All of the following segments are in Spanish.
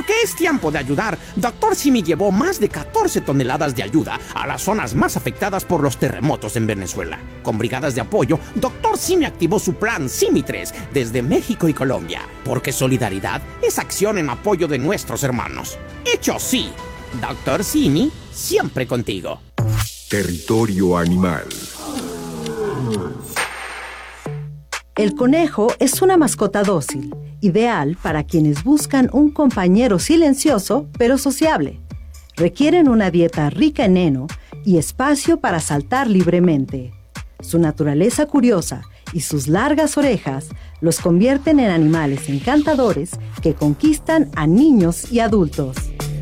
Porque es tiempo de ayudar, Dr. Simi llevó más de 14 toneladas de ayuda a las zonas más afectadas por los terremotos en Venezuela. Con brigadas de apoyo, Dr. Simi activó su plan Simi 3 desde México y Colombia. Porque solidaridad es acción en apoyo de nuestros hermanos. Hecho sí, Dr. Simi siempre contigo. Territorio animal. El conejo es una mascota dócil, ideal para quienes buscan un compañero silencioso pero sociable. Requieren una dieta rica en heno y espacio para saltar libremente. Su naturaleza curiosa y sus largas orejas los convierten en animales encantadores que conquistan a niños y adultos.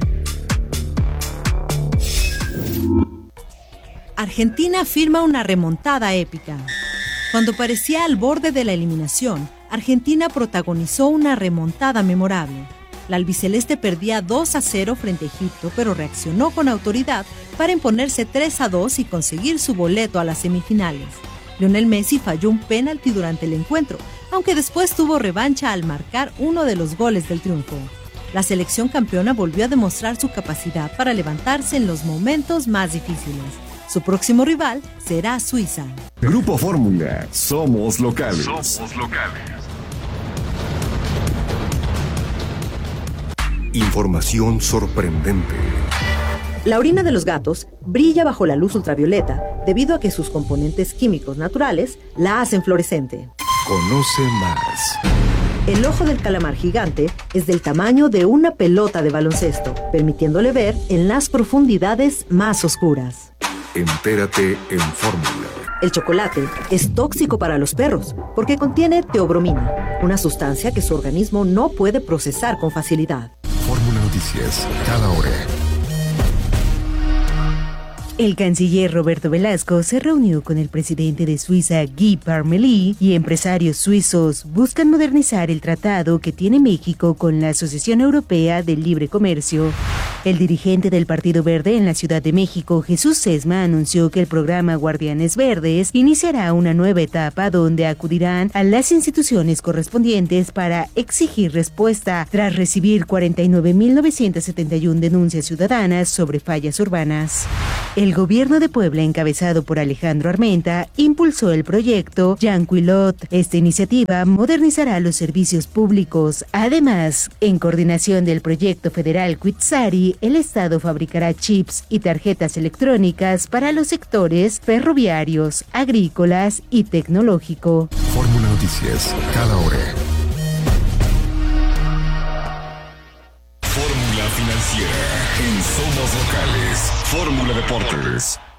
Argentina firma una remontada épica. Cuando parecía al borde de la eliminación, Argentina protagonizó una remontada memorable. La albiceleste perdía 2-0 frente a Egipto, pero reaccionó con autoridad para imponerse 3-2 y conseguir su boleto a las semifinales. Lionel Messi falló un penalti durante el encuentro, aunque después tuvo revancha al marcar uno de los goles del triunfo. La selección campeona volvió a demostrar su capacidad para levantarse en los momentos más difíciles. Su próximo rival será Suiza. Grupo Fórmula. Somos locales. Información sorprendente. La orina de los gatos brilla bajo la luz ultravioleta debido a que sus componentes químicos naturales la hacen fluorescente. Conoce más. El ojo del calamar gigante es del tamaño de una pelota de baloncesto, permitiéndole ver en las profundidades más oscuras. Entérate en Fórmula. El chocolate es tóxico para los perros porque contiene teobromina, una sustancia que su organismo no puede procesar con facilidad. Fórmula Noticias, cada hora. El canciller Roberto Velasco se reunió con el presidente de Suiza, Guy Parmelee, y empresarios suizos buscan modernizar el tratado que tiene México con la Asociación Europea del Libre Comercio. El dirigente del Partido Verde en la Ciudad de México, Jesús Sesma, anunció que el programa Guardianes Verdes iniciará una nueva etapa donde acudirán a las instituciones correspondientes para exigir respuesta tras recibir 49.971 denuncias ciudadanas sobre fallas urbanas. El gobierno de Puebla, encabezado por Alejandro Armenta, impulsó el proyecto Yanquilot. Esta iniciativa modernizará los servicios públicos. Además, en coordinación del proyecto federal Cuitzari, el Estado fabricará chips y tarjetas electrónicas para los sectores ferroviarios, agrícolas y tecnológico. Fórmula Noticias, cada hora. Fórmula Financiera en Somos Locales. Fórmula Deportes.